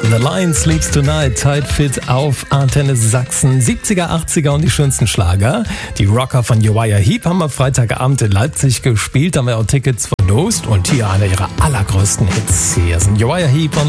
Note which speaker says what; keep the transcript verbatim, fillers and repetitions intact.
Speaker 1: The Lion Sleeps Tonight, Tight Fit auf Antenne Sachsen. siebziger, achtziger und die schönsten Schlager. Die Rocker von Uriah Heep haben am Freitagabend in Leipzig gespielt, haben wir auch Tickets verlost und hier einer ihrer allergrößten Hits. Hier sind Uriah Heep und